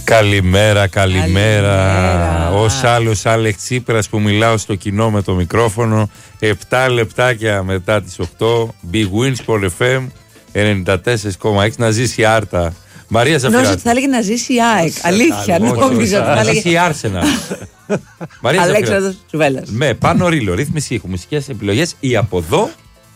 Καλημέρα. Ως άλλος Άλεξ Τσίπρας που μιλάω στο κοινό με το μικρόφωνο. 7 λεπτάκια μετά τις 8. Big Wins for FM 94,6. Να ζήσει η Άρτα. Μαρία Ζαφυράτη. Νόμιζα ότι θα έλεγε να ζήσει η ΑΕΚ. Αλήθεια. Νόμιζα ότι θα έλεγε. Να ζήσει η Άρσεναλ. Αλέξανδρος Τσουβέλλας. Με πάνω ρίλο, ρύθμιση ήχου, μουσικές επιλογές. Ή από εδώ.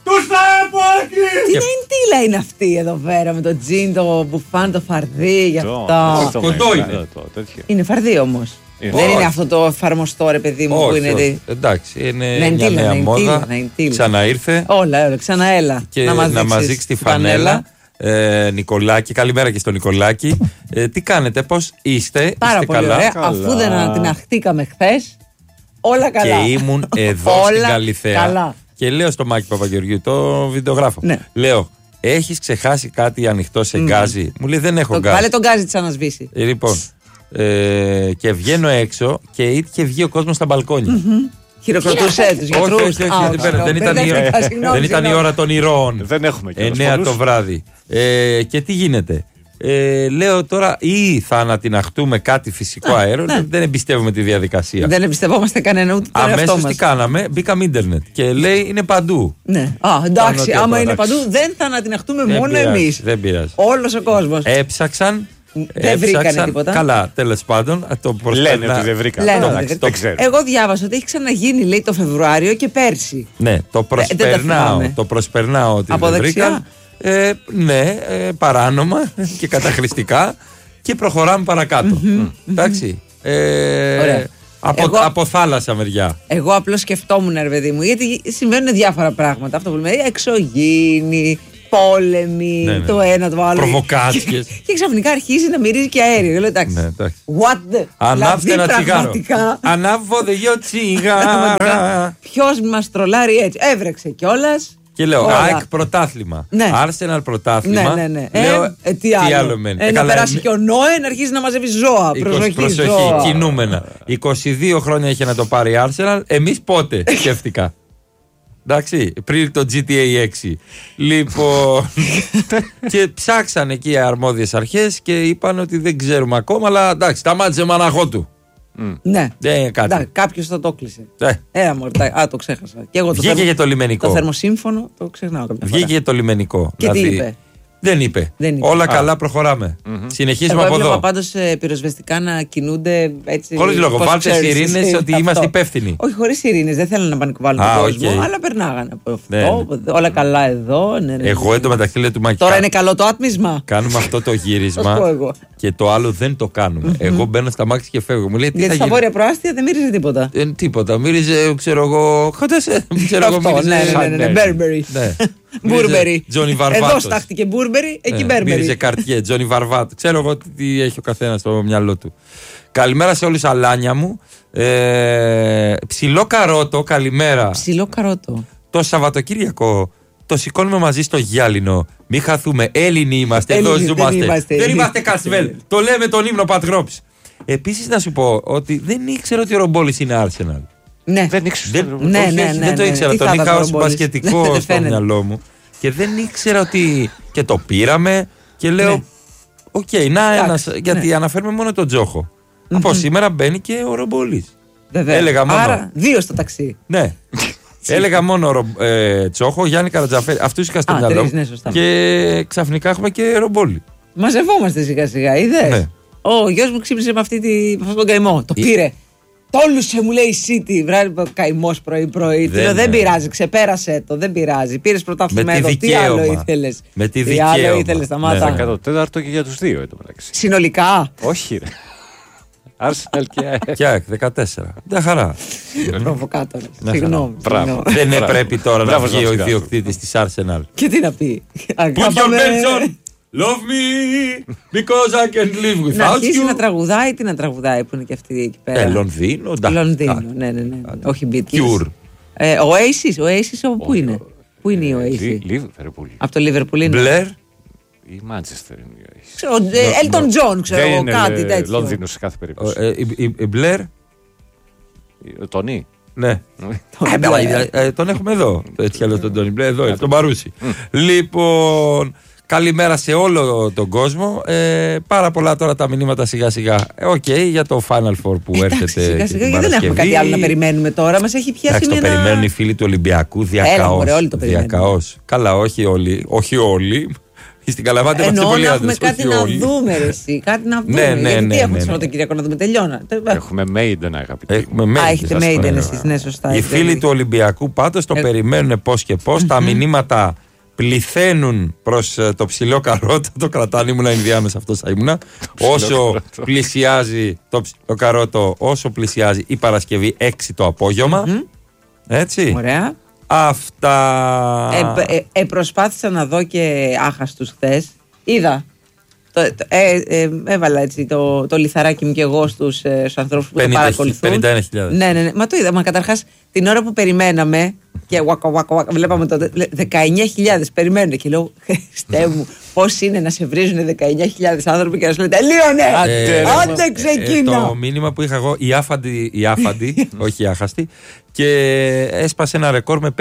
Τι νεντήλα είναι αυτή εδώ πέρα με το τζιν, το μπουφάν, το φαρδί, γι' αυτό. Κοντό είναι. Είναι φαρδί όμως. Δεν είναι αυτό το εφαρμοστό, ρε παιδί μου, που είναι. Εντάξει, είναι μια νέα μόδα. Ξαναήρθε. Όλα, ξαναέλα. Και να μας δείξει τη φανέλα. Νικολάκη, καλημέρα και στον Νικολάκη. Τι κάνετε, πώς είστε? Πάρα είστε πολύ καλά? ωραία. Αφού δεν ανατιναχτήκαμε χθες, όλα καλά. Και ήμουν εδώ στην Καλιθέα. Καλά. Και λέω στο Μάκη Παπαγεωργίου, το βιντεογράφο. Ναι. Λέω, έχεις ξεχάσει κάτι ανοιχτό σε γκάζι? Μου λέει, δεν έχω γκάζι. Βάλε τον γκάζι της ανασβήσει. Λοιπόν, και βγαίνω έξω και είχε βγει ο κόσμος στα μπαλκόνια. Χειροκροτούσε τους γιατρούς. Όχι, δεν ήταν η ώρα των ηρώων. Δεν έχουμε και 9 το βράδυ. Και τι γίνεται? Λέω τώρα, ή θα ανατιναχτούμε κάτι φυσικό αέριο. Δεν εμπιστεύουμε τη διαδικασία. Δεν εμπιστευόμαστε κανένα ούτε τον εαυτό αμέσως μας. τι κάναμε? Μπήκαμε ίντερνετ και λέει είναι παντού. Ναι. Εντάξει, άμα είναι παντού, δεν θα ανατιναχτούμε μόνο εμείς. Δεν πειράζει. Όλος ο κόσμος. Έψαξαν. Δεν βρήκανε τίποτα. Καλά, τέλος πάντων. Λένε ότι δεν βρήκανε. Το ξέρω. Εγώ διάβασα ότι έχει ξαναγίνει, λέει, το Φεβρουάριο και πέρσι. Ναι, το προσπερνάω ότι δεν βρήκαν. Ναι, παράνομα και καταχρηστικά και προχωράμε παρακάτω. Εντάξει. Από θάλασσα μεριά. Εγώ απλώς σκεφτόμουν, ρε παιδί μου, γιατί συμβαίνουν διάφορα πράγματα. Αυτό που λέμε, εξωγήινοι, πόλεμοι, ναι. το ένα το άλλο. Προβοκάτσιες. Και ξαφνικά αρχίζει να μυρίζει και αέριο. Λέω, εντάξει. Ναι, εντάξει. What the. Ανάψτε ένα τσιγάρο. Ανάβω δύο τσιγάρα. Ποιος μας τρολάρει έτσι? Έβρεξε κιόλας. Και λέω, ΑΕΚ πρωτάθλημα. Ναι. Arsenal πρωτάθλημα. Ναι. Λέω, τι άλλο μένει? Να περάσει και ο Νόε να αρχίσει να μαζεύει ζώα. Προσοχή, κινούμενα. 22 χρόνια είχε να το πάρει η Arsenal. Εμείς πότε? Σκέφτηκα. Εντάξει, πριν το GTA 6. Λοιπόν. Και ψάξαν εκεί οι αρμόδιες αρχές και είπαν ότι δεν ξέρουμε ακόμα, αλλά εντάξει, σταμάτησε μαναχό του. Ναι. Κάτι. Κάποιος θα το κλείσε. Το ξέχασα. Και εγώ βγήκε για το λιμενικό. Το θερμοσύμφωνο το ξεχνάω. Βγήκε για το λιμενικό. Και δηλαδή, τι είπε? Δεν είπε. Όλα καλά, προχωράμε. Συνεχίζουμε από εδώ. Έβλεπα πάντως πυροσβεστικά να κινούνται έτσι. Χωρίς λόγο. Βάλτε σιρήνες ότι είμαστε υπεύθυνοι. Όχι, χωρίς σιρήνες. Δεν θέλουν να πανικοβάλουν τον κόσμο. Αλλά περνάγανε από αυτό. Όλα καλά εδώ. Εγώ εντωμεταξύ λέω του Μάκη. Τώρα είναι καλό το άτμισμα. Κάνουμε αυτό το γύρισμα. Και το άλλο δεν το κάνουμε. Εγώ μπαίνω στα μάξι και φεύγω. Μου λέει, γιατί στα βόρεια προάστια δεν μύριζε τίποτα. Τίποτα. Μύριζε, ξέρω εγώ. Ναι, Μπέρμπερι. Μπούρμπερι. Εδώ στάχτηκε Μπούρμπερι, εκεί Μπέρμπερι. Μύριζε καρτιέ, Τζόνι Βαρβάτο. Ξέρω εγώ τι έχει ο καθένας στο μυαλό του. Καλημέρα σε όλους, αλάνια μου. Ψιλό καρότο, καλημέρα. Ψιλό καρότο. Το Σαββατοκύριακο το σηκώνουμε μαζί στο γυάλινο. Μην χαθούμε. Έλληνοι είμαστε. Εδώ ζούμαστε. Δεν είμαστε Κασβέλ. Το λέμε τον ύμνο Πατρόπης. Επίσης να σου πω ότι δεν ήξερα ότι ο Ρομπόλης είναι Arsenal. Ναι. Δεν το ήξερα. Τον είχα ως μπασκετικό στο μυαλό μου. Και δεν ήξερα ότι. Και το πήραμε και λέω. Οκ, να ένας. Γιατί αναφέρουμε μόνο τον Τζόχο. Από σήμερα μπαίνει και ο Ρομπόλης. Έλεγα μόνο. Άρα, δύο στο ταξί. Ναι. Έλεγα μόνο Τσόχο, Γιάννη Καρατζαφέρη. Αυτούς είχα στο μυαλό μου. Και ξαφνικά έχουμε και Ρομπόλη. Μαζευόμαστε σιγά σιγά, είδες. Ο γιος μου ξύπνησε με αυτόν τον καημό. Το πήρε. Τόλουσε, μου λέει η City. Βράδυ καημός πρωί-πρωί. Δεν πειράζει, ξεπέρασε το. Δεν πειράζει. Πήρες πρωτάθλημα εδώ. Τι άλλο ήθελες? Με τη δικαίωμα. Τι άλλο ήθελες, σταμάτα. 14ο και για τους δύο εντωμεταξύ. Συνολικά. Όχι, ρε. Arsenal και ΑΕΚ 14. Δεν χαρά. Προβοκάτορες. Συγγνώμη. Δεν πρέπει τώρα να βγει ο ιδιοκτήτης της Arsenal. Και τι να πει? Put your belts on. Love me because I can't live without you. Να αρχίσει να τραγουδάει, τι να τραγουδάει που είναι και αυτή εκεί πέρα. Λονδίνο. Λονδίνο, ναι. Όχι Beatles. Cure. Oasis πού είναι? Πού είναι η Oasis? Από το Liverpool είναι. Blair. Η Manchester είναι. Elton John, ξέρω εγώ, κάτι τέτοιο. Λονδίνο σε κάθε περίπτωση. Η Blair. Ο Τονί. Ναι. Τον έχουμε εδώ. Έτσι άλλο τον Τόνι Μπλε, εδώ, τον Παρούσι. Λοιπόν, Καλημέρα σε όλο τον κόσμο. Πάρα πολλά τώρα τα μηνύματα σιγά-σιγά. Οκ, για το Final Four που έρχεται. Σιγά-σιγά, γιατί δεν έχουμε κάτι άλλο να περιμένουμε τώρα. Μας έχει πιάσει το περιμένουν οι φίλοι του Ολυμπιακού διακαώς. Καλά, όχι όλοι. Όχι όλοι. Στην Καλαμάτα είμαστε πολύ άντρες. Έχουμε κάτι να δούμε, εσύ. Κάτι να δούμε. Γιατί έχουμε το Σαββατοκύριακο να δούμε, τελειώνα. Έχουμε Maiden, αγαπητοί. Έχετε Maiden εσείς, ναι, σωστά. Οι φίλοι του Ολυμπιακού πάντως το περιμένουν πώς και πώς. Τα μηνύματα πληθαίνουν προς το ψηλό καρότο. Το κρατάνε, ήμουνα ενδιάμεσα, αυτός θα ήμουνα. Όσο πλησιάζει το ψηλό καρότο, όσο πλησιάζει η Παρασκευή 6 το απόγευμα. Έτσι. Ωραία. Αυτά. Προσπάθησα να δω και άχαστους χθες. Είδα. Έβαλα έτσι το λιθαράκι μου και εγώ στους ανθρώπους που το παρακολουθούν. 51.000. Ναι. Μα το είδα. Μα καταρχάς την ώρα που περιμέναμε και βλέπαμε τότε 19.000 περιμένουν και λέω Χριστέ μου, πώς είναι να σε βρίζουν 19.000 άνθρωποι και να σου λένε τελείωνε! Άντε ξεκίνα! Το μήνυμα που είχα εγώ, η άφαντη, όχι η άχαστη, και έσπασε ένα ρεκόρ με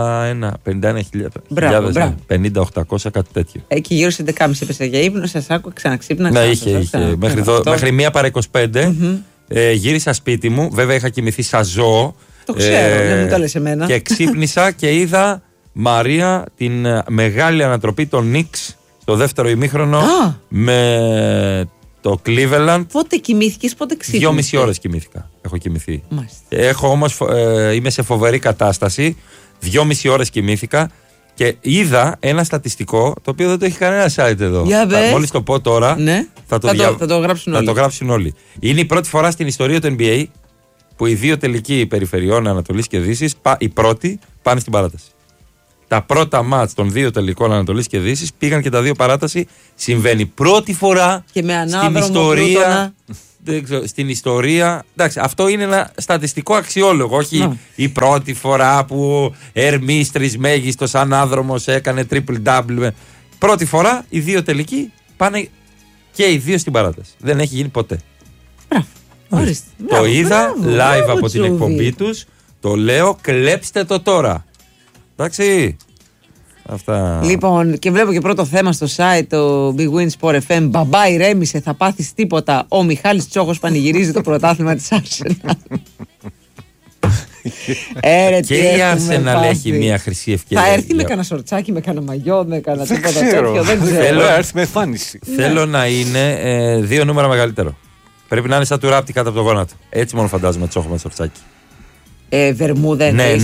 51.000. 50.800, κάτι τέτοιο. Εκεί γύρω στις 11.30 έπεσα για ύπνο, σας άκουγα, ξαναξύπνα. Ναι, είχε. Μέχρι 1 παρά 25 γύρισα σπίτι μου, βέβαια είχα κοιμηθεί σαν ζώο. Το ξέρω, δεν μου το λες εμένα. Και ξύπνησα και είδα Μαρία την μεγάλη ανατροπή των Νίξ στο δεύτερο ημίχρονο με το Cleveland. Πότε κοιμήθηκες, πότε ξύπνησες? 2,5 ώρες κοιμήθηκα. Έχω κοιμηθεί. Έχω όμως, είμαι σε φοβερή κατάσταση. 2,5 ώρες κοιμήθηκα και είδα ένα στατιστικό το οποίο δεν το έχει κανένα site εδώ. Μόλις το πω τώρα, ναι. θα το γράψουν όλοι. Είναι η πρώτη φορά στην ιστορία του NBA που οι δύο τελικοί περιφερειών Ανατολής και Δύσης, οι πρώτοι, πάνε στην παράταση. Τα πρώτα μάτς των δύο τελικών Ανατολής και Δύσης πήγαν και τα δύο παράταση. Συμβαίνει πρώτη φορά και με στην ιστορία. Στην ιστορία. Εντάξει, αυτό είναι ένα στατιστικό αξιόλογο. Όχι η πρώτη φορά που Ερμής Τρισμέγιστος ανάδρομος έκανε triple-double. Πρώτη φορά οι δύο τελικοί πάνε και οι δύο στην παράταση. Δεν έχει γίνει ποτέ. Το είδα live από την εκπομπή τους. Το λέω, κλέψτε το τώρα. Εντάξει. Αυτά. Λοιπόν, και βλέπω και πρώτο θέμα στο site, το Big Win Sport FM. Μπαμπά, ηρέμησε, θα πάθεις τίποτα. Ο Μιχάλης Τσόχος πανηγυρίζει το πρωτάθλημα της Arsenal. Και η Arsenal έχει μια χρυσή ευκαιρία. Θα έρθει με κανένα σορτσάκι, με κανένα μαγιό, με κανένα τίποτα τέτοιο. Δεν ξέρω. Θέλω να έρθει με εμφάνιση. Θέλω να είναι 2 νούμερα μεγαλύτερο. Πρέπει να είναι σαν του ράπτη κάτω από το γόνατο. Έτσι μόνο φαντάζομαι Τσόχο με σορτσάκι. Βερμούδα, ναι,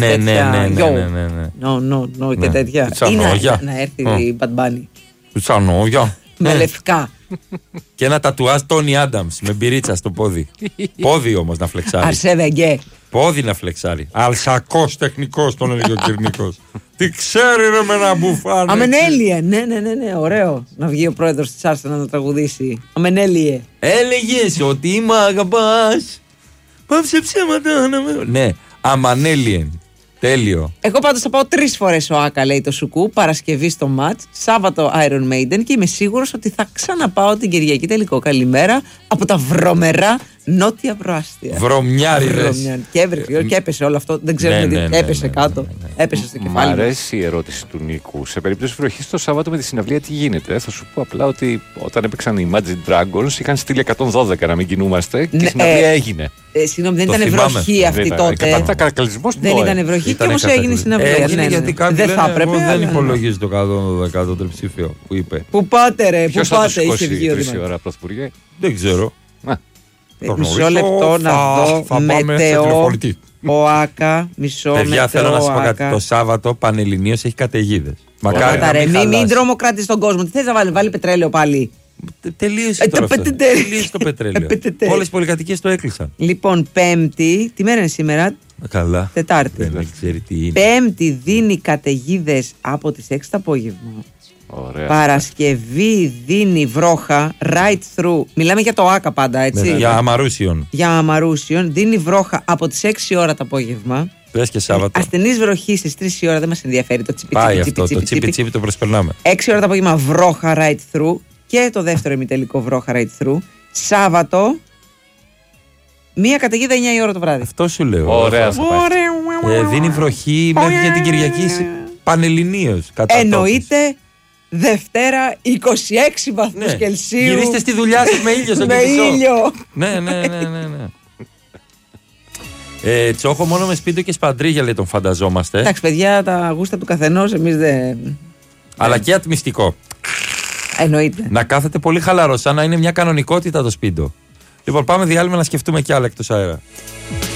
και τέτοια. Ή να έρθει η Bad Bunny. Τσανόγια. Με λευκά. Και ένα τατουάζ Τόνι Άνταμς με μπυρίτσα στο πόδι. Πόδι όμως να φλεξάρει. Αρσέ Βεγγέ. Πόδι να φλεξάρει. Αλσακός τεχνικός τον έλεγε ο Κυρνικός. Τι ξέρει ρε με ένα μπουφάνι. Αμενέλιε. Ναι, ωραίο. Να βγει ο πρόεδρος της Arsenal να τραγουδήσει. Αμενέλιε. Έλεγες ότι μ' αγαπάς. Πάψε ψέματα. Ναι. Αμανέλιεν. Τέλειο. Εγώ πάντως θα πάω 3 φορές ο Άκα, λέει το Σουκού, Παρασκευή στο μάτς, Σάββατο Iron Maiden και είμαι σίγουρος ότι θα ξαναπάω την Κυριακή τελικό. Καλημέρα από τα βρωμερά νότια προάστια. Βρωμιάριδες. Και έπεσε όλο αυτό. Δεν ξέρουμε τι έπεσε κάτω. Έπεσε στο κεφάλι. Μ' αρέσει η ερώτηση του Νίκου. Σε περίπτωση βροχής το Σάββατο με τη συναυλία τι γίνεται? Θα σου πω απλά ότι όταν έπαιξαν οι Imagine Dragons είχαν στείλει 112 να μην κινούμαστε και η συναυλία έγινε. Συγγνώμη, δεν ήταν βροχή αυτή τότε. Δεν ήταν βροχή και όμως έγινε η συναυλία. Γιατί κάποιοι δεν υπολογίζει το 112 το τριψήφιο που είπε. Πού πάτε ρε, πού πάτε, είχε βγει 3 ώρα πρωθυπουργέ. Δεν ξέρω. Μισό λεπτό να δω μετεό. Ο Άκα, μισό λεπτό. Παιδιά, θέλω να σα πω κάτι. Το Σάββατο Πανελληνίως έχει καταιγίδες. Μακάρι να μην τρομοκράτης τον κόσμο. Τι θες να βάλει πετρέλαιο πάλι? Τελείωσε το πετρέλαιο. Όλες οι πολυκατοικίες το έκλεισαν. Λοιπόν, Πέμπτη, τι μέρα είναι σήμερα? Καλά. Τετάρτη. Δεν ξέρει τι είναι. Πέμπτη δίνει καταιγίδες από τις 6 το απόγευμα. Ωραία. Παρασκευή δίνει βρόχα right through. Μιλάμε για το Άκα πάντα, έτσι. Για Αμαρούσιον. Δίνει βρόχα από τις 6 ώρα το απόγευμα. Πες και Σάββατο. Ασθενής βροχή στις 3 ώρα δεν μας ενδιαφέρει. Το τσιπι πάει αυτό. Το τσιπι το προσπερνάμε. 6 ώρα το απόγευμα βρόχα right through. Και το δεύτερο ημιτελικό βρόχα right through. Σάββατο. Μία καταιγίδα 9 η ώρα το βράδυ. Αυτό σου λέω. Ωραία. Δίνει βροχή μέχρι για την Κυριακή Πανελληνίως. Εννοείται Δευτέρα 26 βαθμούς Κελσίου. Γυρίστε στη δουλειά σας με ήλιο στον με ήλιο. Ναι. Τσόχο μόνο με σπίτι και σπαντρίγια λέει τον φανταζόμαστε. Εντάξει παιδιά, τα γούστα του καθενός, εμείς δεν. Αλλά και ατμιστικό. Εννοείται. Να κάθεται πολύ χαλαρό, σαν να είναι μια κανονικότητα το σπίτι. Λοιπόν, πάμε διάλειμμα να σκεφτούμε κι άλλα εκτός αέρα.